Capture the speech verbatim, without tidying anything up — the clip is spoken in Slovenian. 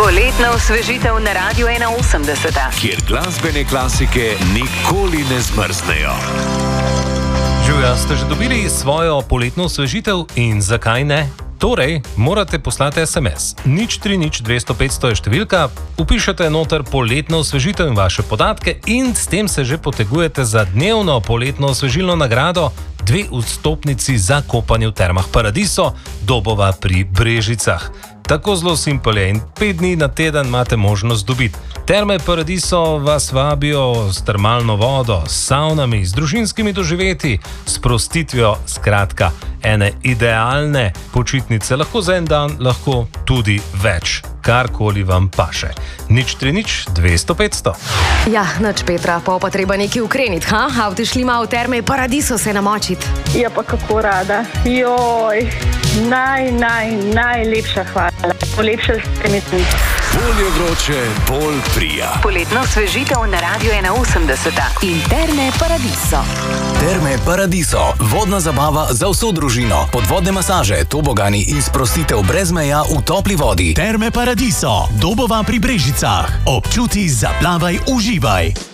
Poletna osvežitev na Radiu ena osemdeset, kjer glasbene klasike nikoli ne zmrznejo. Živja, ste že dobili svojo poletno osvežitev in zakaj ne? Torej, morate poslati es em es. nič tri nič dvesto petsto je številka, upišete noter poletno osvežitev in vaše podatke in s tem se že potegujete za dnevno poletno osvežilno nagrado, dve vstopnici za kopanje v termah Paradiso, Dobova pri Brežicah. Tako zelo simpel je in pet dni na teden imate možnost dobiti. Terme Paradiso vas vabijo s termalno vodo, s savnami, z družinskimi doživeti, s prostitvijo, skratka, ene idealne počitnice, lahko za en dan, lahko tudi več. Karkoli vam paše. nič tri nič dvesto petsto. Ja, noč Petra, pa pa treba nekaj ukreniti, ha? Avti šli malo v terme Paradiso se namočiti. Ja, pa kako rada. Joj, naj, naj, najlepša hvala. Polepšali ste mi tudi. Bolje vroče, bolj prija. Poletna osvežitev na Radiu ena osemdeset in Terme Paradiso. Terme Paradiso, vodna zabava za vso družino, podvodne masaže, tobogani in sprostitev brez meja v topli vodi. Terme Paradiso, Dobova pri Brežicah. Občuti, zaplavaj, uživaj.